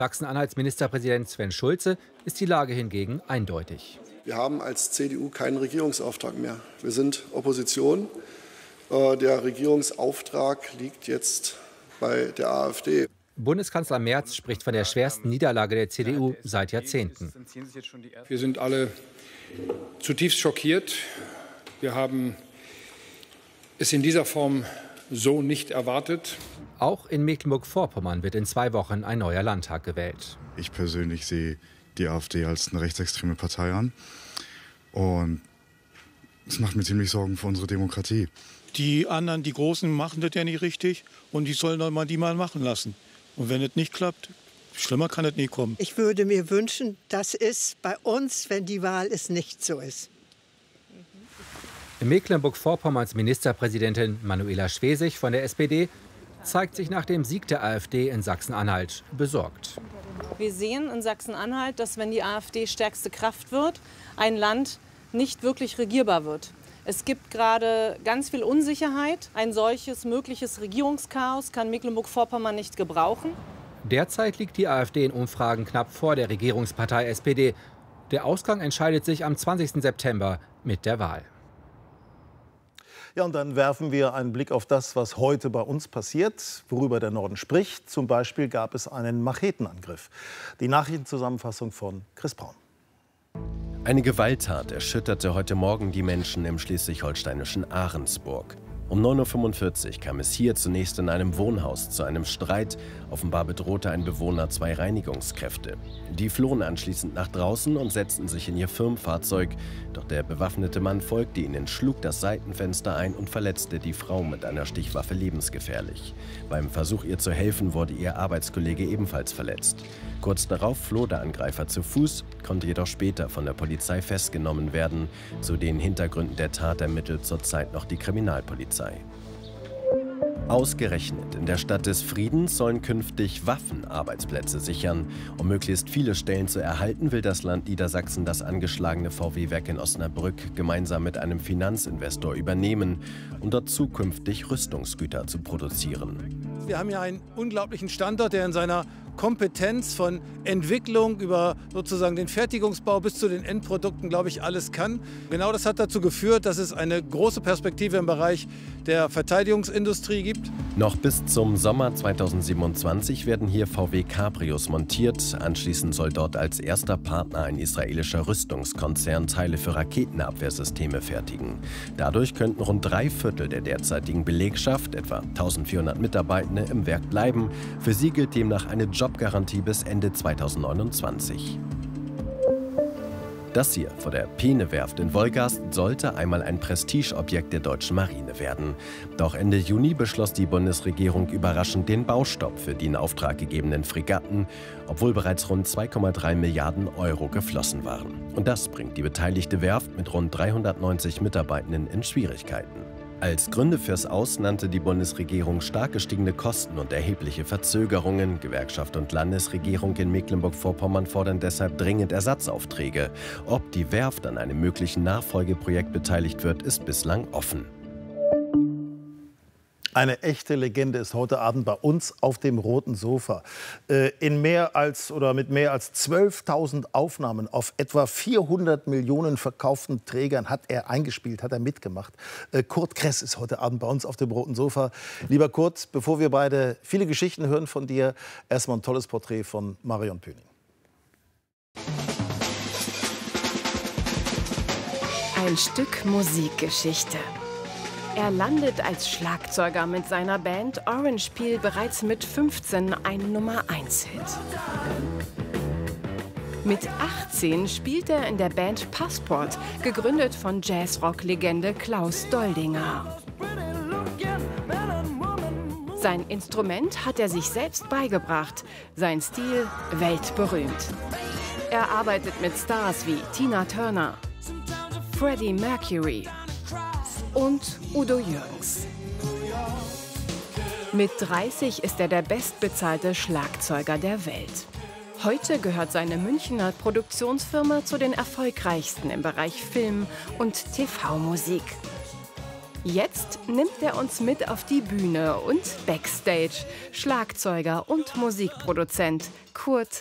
Sachsen-Anhalts Ministerpräsident Sven Schulze ist die Lage hingegen eindeutig. Wir haben als CDU keinen Regierungsauftrag mehr. Wir sind Opposition. Der Regierungsauftrag liegt jetzt bei der AfD. Bundeskanzler Merz spricht von der schwersten Niederlage der CDU seit Jahrzehnten. Wir sind alle zutiefst schockiert. Wir haben es in dieser Form so nicht erwartet. Auch in Mecklenburg-Vorpommern wird in 2 Wochen ein neuer Landtag gewählt. Ich persönlich sehe die AfD als eine rechtsextreme Partei an. Und es macht mir ziemlich Sorgen für unsere Demokratie. Die anderen, die Großen, machen das ja nicht richtig. Und die sollen doch mal die mal machen lassen. Und wenn es nicht klappt, schlimmer kann es nie kommen. Ich würde mir wünschen, dass es bei uns, wenn die Wahl ist, nicht so ist. Mecklenburg-Vorpommerns Ministerpräsidentin Manuela Schwesig von der SPD zeigt sich nach dem Sieg der AfD in Sachsen-Anhalt besorgt. Wir sehen in Sachsen-Anhalt, dass wenn die AfD stärkste Kraft wird, ein Land nicht wirklich regierbar wird. Es gibt gerade ganz viel Unsicherheit. Ein solches mögliches Regierungschaos kann Mecklenburg-Vorpommern nicht gebrauchen. Derzeit liegt die AfD in Umfragen knapp vor der Regierungspartei SPD. Der Ausgang entscheidet sich am 20. September mit der Wahl. Ja, und dann werfen wir einen Blick auf das, was heute bei uns passiert, worüber der Norden spricht. Zum Beispiel gab es einen Machetenangriff. Die Nachrichtenzusammenfassung von Chris Braun. Eine Gewalttat erschütterte heute Morgen die Menschen im schleswig-holsteinischen Ahrensburg. Um 9:45 Uhr kam es hier zunächst in einem Wohnhaus zu einem Streit. Offenbar bedrohte ein Bewohner 2 Reinigungskräfte. Die flohen anschließend nach draußen und setzten sich in ihr Firmenfahrzeug. Doch der bewaffnete Mann folgte ihnen, schlug das Seitenfenster ein und verletzte die Frau mit einer Stichwaffe lebensgefährlich. Beim Versuch, ihr zu helfen, wurde ihr Arbeitskollege ebenfalls verletzt. Kurz darauf floh der Angreifer zu Fuß, konnte jedoch später von der Polizei festgenommen werden. Zu den Hintergründen der Tat ermittelt zurzeit noch die Kriminalpolizei. Ausgerechnet in der Stadt des Friedens sollen künftig Waffen Arbeitsplätze sichern. Um möglichst viele Stellen zu erhalten, will das Land Niedersachsen das angeschlagene VW-Werk in Osnabrück gemeinsam mit einem Finanzinvestor übernehmen, um dort zukünftig Rüstungsgüter zu produzieren. Wir haben hier einen unglaublichen Standort, der in seiner Kompetenz von Entwicklung über sozusagen den Fertigungsbau bis zu den Endprodukten, glaube ich, alles kann. Genau das hat dazu geführt, dass es eine große Perspektive im Bereich der Verteidigungsindustrie gibt. Noch bis zum Sommer 2027 werden hier VW Cabrios montiert. Anschließend soll dort als erster Partner ein israelischer Rüstungskonzern Teile für Raketenabwehrsysteme fertigen. Dadurch könnten rund 3/4 der derzeitigen Belegschaft, etwa 1400 Mitarbeitende, im Werk bleiben. Für sie gilt demnach eine Jobgarantie bis Ende 2029. Das hier vor der Peene-Werft in Wolgast sollte einmal ein Prestigeobjekt der deutschen Marine werden. Doch Ende Juni beschloss die Bundesregierung überraschend den Baustopp für die in Auftrag gegebenen Fregatten, obwohl bereits rund 2,3 Milliarden Euro geflossen waren. Und das bringt die beteiligte Werft mit rund 390 Mitarbeitenden in Schwierigkeiten. Als Gründe fürs Aus nannte die Bundesregierung stark gestiegene Kosten und erhebliche Verzögerungen. Gewerkschaft und Landesregierung in Mecklenburg-Vorpommern fordern deshalb dringend Ersatzaufträge. Ob die Werft an einem möglichen Nachfolgeprojekt beteiligt wird, ist bislang offen. Eine echte Legende ist heute Abend bei uns auf dem roten Sofa. Mit mehr als 12.000 Aufnahmen auf etwa 400 Millionen verkauften Trägern hat er eingespielt, hat er mitgemacht. Kurt Kress ist heute Abend bei uns auf dem roten Sofa. Lieber Kurt, bevor wir beide viele Geschichten hören von dir, erstmal ein tolles Porträt von Marion Pöning. Ein Stück Musikgeschichte. Er landet als Schlagzeuger mit seiner Band Orange Peel bereits mit 15 ein Nummer-1-Hit. Mit 18 spielt er in der Band Passport, gegründet von Jazzrock-Legende Klaus Doldinger. Sein Instrument hat er sich selbst beigebracht, sein Stil weltberühmt. Er arbeitet mit Stars wie Tina Turner, Freddie Mercury und Udo Jürgens. Mit 30 ist er der bestbezahlte Schlagzeuger der Welt. Heute gehört seine Münchner Produktionsfirma zu den erfolgreichsten im Bereich Film- und TV-Musik. Jetzt nimmt er uns mit auf die Bühne und Backstage. Schlagzeuger und Musikproduzent Kurt